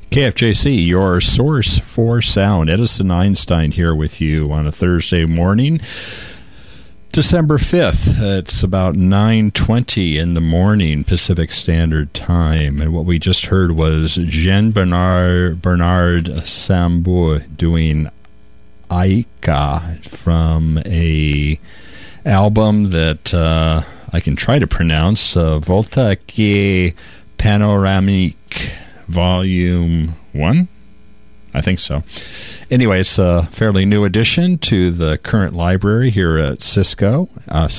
KFJC, your source for sound. Edison Einstein here with you on a Thursday morning, December 5th. It's about 9:20 in the morning, Pacific Standard Time. And what we just heard was Jean-Bernard Sambou doing Aika from a album that I can try to pronounce, Volta que Panoramique, Volume 1? I think so. Anyway, it's a fairly new addition to the current library here at Cisco,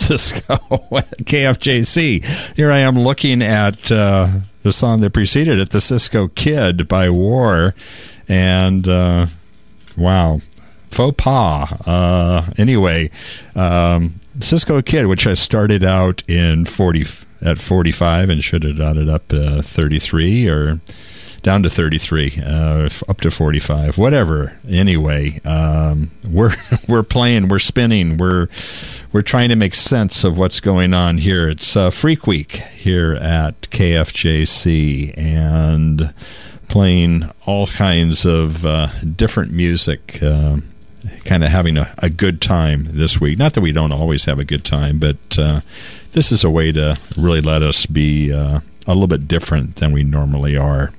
KFJC. Here I am looking at the song that preceded it, The Cisco Kid by War, and wow, faux pas. Anyway, Cisco Kid, which I started out at 45 and should have dotted up 33 or down to 33, up to 45, whatever. Anyway, we're playing, we're spinning, we're trying to make sense of what's going on here. It's Freak Week here at KFJC, and playing all kinds of different music, kind of having a good time this week. Not that we don't always have a good time, but this is a way to really let us be a little bit different than we normally are.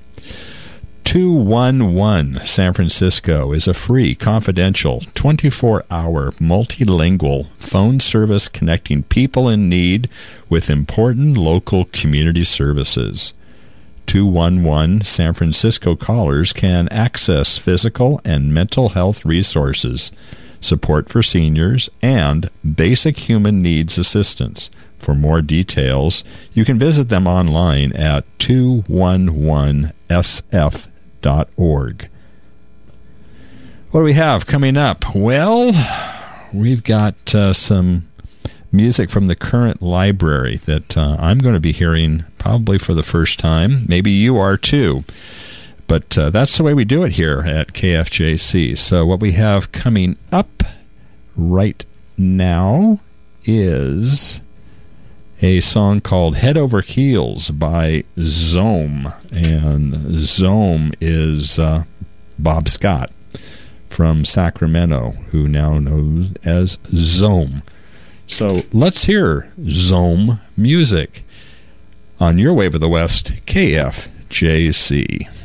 211 San Francisco is a free, confidential, 24-hour, multilingual phone service connecting people in need with important local community services. 211 San Francisco callers can access physical and mental health resources, support for seniors, and basic human needs assistance. For more details, you can visit them online at 211sf.org. What do we have coming up? Well, we've got some music from the current library that I'm going to be hearing probably for the first time. Maybe you are too. But that's the way we do it here at KFJC. So what we have coming up right now is a song called Head Over Heels by Zome. And Zome is Bob Scott from Sacramento, who now knows as Zome. So let's hear Zome music on your Wave of the West, KFJC.